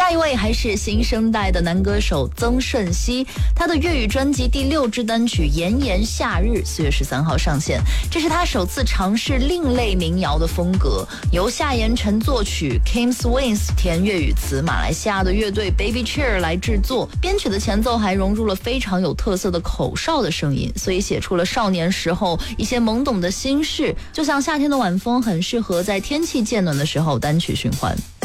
下一位还是新生代的男歌手曾舜晞，他的粤语专辑第6支单曲《炎炎夏日》4月13号上线，这是他首次尝试另类民谣的风格，由夏延晨作曲 ，Kim Swings 填粤语词，马来西亚的乐队 Baby Chair 来制作，编曲的前奏还融入了非常有特色的口哨的声音，所以写出了少年时候一些懵懂的心事，就像夏天的晚风，很适合在天气渐暖的时候单曲循环。